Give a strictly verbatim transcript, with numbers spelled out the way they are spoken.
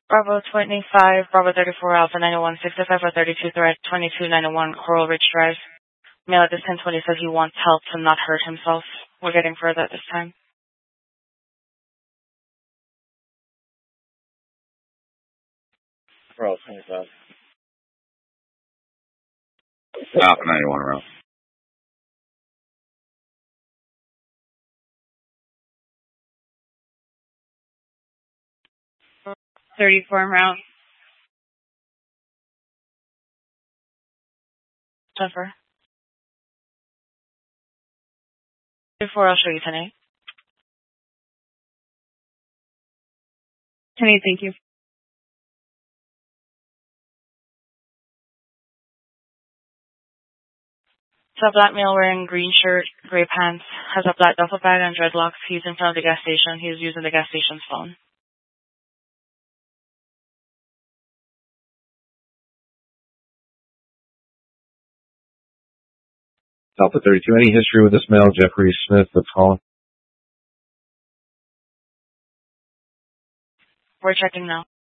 Bravo twenty-five, Bravo thirty-four, Alpha nine one, sixty-five or thirty-two, threat twenty-two nine one, Coral Ridge Drive. Male at this ten twenty says he wants help to not hurt himself. We're getting further at this time. Bravo twenty-five. Alpha ninety-one around. thirty-four round. Jennifer. thirty-four, I'll show you tonight. Tonight, thank you. So a black male wearing green shirt, gray pants, has a black duffel bag and dreadlocks. He's in front of the gas station. He's using the gas station's phone. Alpha thirty-two, any history with this male, Jeffrey Smith, that's calling? We're checking now.